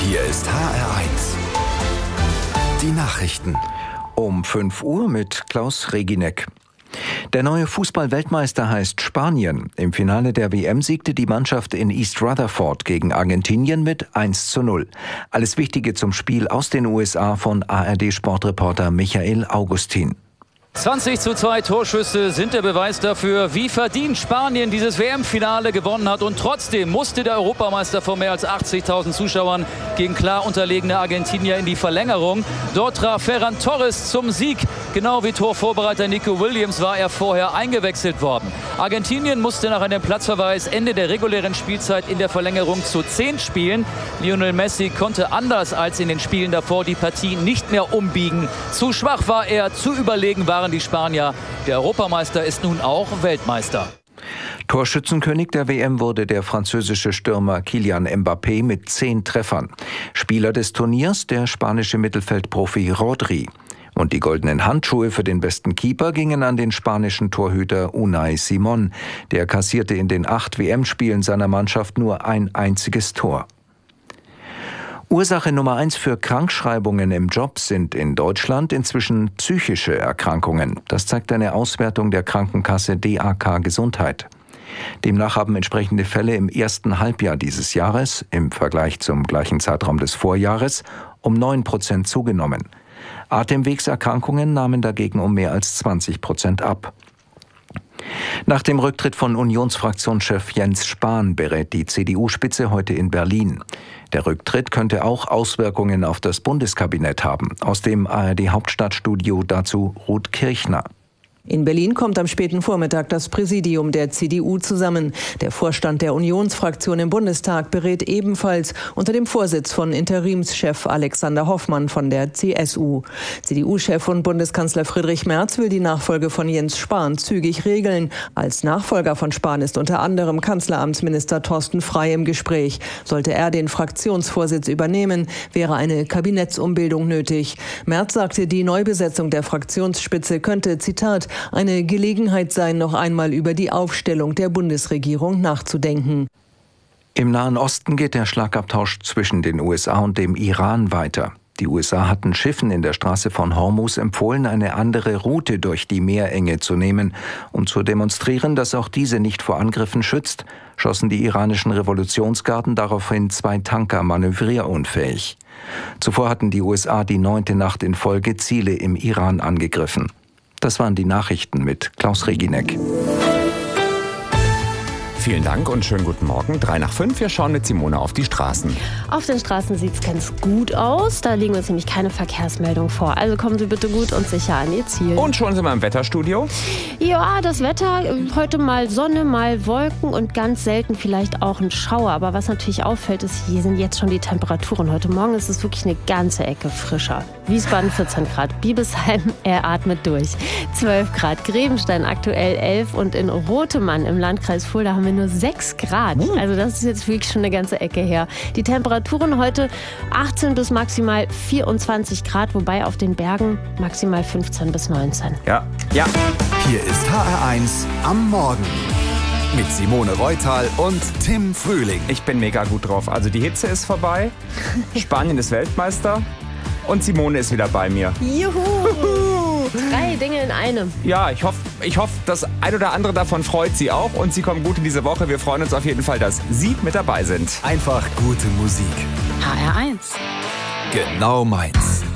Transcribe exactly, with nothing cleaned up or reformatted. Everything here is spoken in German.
Hier ist H R eins. Die Nachrichten. Um fünf Uhr mit Klaus Regineck. Der neue Fußball-Weltmeister heißt Spanien. Im Finale der W M siegte die Mannschaft in East Rutherford gegen Argentinien mit eins zu null. Alles Wichtige zum Spiel aus den U S A von A R D-Sportreporter Michael Augustin. zwanzig zu zwei Torschüsse sind der Beweis dafür, wie verdient Spanien dieses W M-Finale gewonnen hat. Und trotzdem musste der Europameister vor mehr als achtzigtausend Zuschauern gegen klar unterlegene Argentinier in die Verlängerung. Dort traf Ferran Torres zum Sieg. Genau wie Torvorbereiter Nico Williams war er vorher eingewechselt worden. Argentinien musste nach einem Platzverweis Ende der regulären Spielzeit in der Verlängerung zu zehn spielen. Lionel Messi konnte anders als in den Spielen davor die Partie nicht mehr umbiegen. Zu schwach war er, zu überlegen waren die Spanier. Der Europameister ist nun auch Weltmeister. Torschützenkönig der W M wurde der französische Stürmer Kylian Mbappé mit zehn Treffern. Spieler des Turniers der spanische Mittelfeldprofi Rodri. Und die goldenen Handschuhe für den besten Keeper gingen an den spanischen Torhüter Unai Simón. Der kassierte in den acht W M-Spielen seiner Mannschaft nur ein einziges Tor. Ursache Nummer eins für Krankschreibungen im Job sind in Deutschland inzwischen psychische Erkrankungen. Das zeigt eine Auswertung der Krankenkasse D A K Gesundheit. Demnach haben entsprechende Fälle im ersten Halbjahr dieses Jahres, im Vergleich zum gleichen Zeitraum des Vorjahres, um neun Prozent zugenommen. Atemwegserkrankungen nahmen dagegen um mehr als zwanzig Prozent ab. Nach dem Rücktritt von Unionsfraktionschef Jens Spahn berät die C D U-Spitze heute in Berlin. Der Rücktritt könnte auch Auswirkungen auf das Bundeskabinett haben. Aus dem A R D-Hauptstadtstudio dazu Ruth Kirchner. In Berlin kommt am späten Vormittag das Präsidium der C D U zusammen. Der Vorstand der Unionsfraktion im Bundestag berät ebenfalls unter dem Vorsitz von Interimschef Alexander Hoffmann von der C S U. C D U-Chef und Bundeskanzler Friedrich Merz will die Nachfolge von Jens Spahn zügig regeln. Als Nachfolger von Spahn ist unter anderem Kanzleramtsminister Thorsten Frey im Gespräch. Sollte er den Fraktionsvorsitz übernehmen, wäre eine Kabinettsumbildung nötig. Merz sagte, die Neubesetzung der Fraktionsspitze könnte, Zitat, eine Gelegenheit sein, noch einmal über die Aufstellung der Bundesregierung nachzudenken. Im Nahen Osten geht der Schlagabtausch zwischen den U S A und dem Iran weiter. Die U S A hatten Schiffen in der Straße von Hormuz empfohlen, eine andere Route durch die Meerenge zu nehmen. Um zu demonstrieren, dass auch diese nicht vor Angriffen schützt, schossen die iranischen Revolutionsgarden daraufhin zwei Tanker manövrierunfähig. Zuvor hatten die U S A die neunte Nacht in Folge Ziele im Iran angegriffen. Das waren die Nachrichten mit Klaus Regineck. Vielen Dank und schönen guten Morgen. Drei nach fünf, wir schauen mit Simone auf die Straßen. Auf den Straßen sieht es ganz gut aus. Da liegen uns nämlich keine Verkehrsmeldungen vor. Also kommen Sie bitte gut und sicher an Ihr Ziel. Und schon sind wir im Wetterstudio. Ja, das Wetter, heute mal Sonne, mal Wolken und ganz selten vielleicht auch ein Schauer. Aber was natürlich auffällt, ist, hier sind jetzt schon die Temperaturen. Heute Morgen ist es wirklich eine ganze Ecke frischer. Wiesbaden vierzehn Grad, Biebesheim, er atmet durch. zwölf Grad, Grebenstein aktuell elf und in Rotemann im Landkreis Fulda haben wir nur sechs Grad. Also das ist jetzt wirklich schon eine ganze Ecke her. Die Temperaturen heute achtzehn bis maximal vierundzwanzig Grad, wobei auf den Bergen maximal fünfzehn bis neunzehn. Ja, ja. Hier ist H R eins am Morgen. Mit Simone Reutal und Tim Frühling. Ich bin mega gut drauf. Also die Hitze ist vorbei, Spanien ist Weltmeister und Simone ist wieder bei mir. Juhu! Drei Dinge in einem. Ja, ich hoffe, ich hoff, das ein oder andere davon freut Sie auch und Sie kommen gut in diese Woche. Wir freuen uns auf jeden Fall, dass Sie mit dabei sind. Einfach gute Musik. H R eins. Genau meins.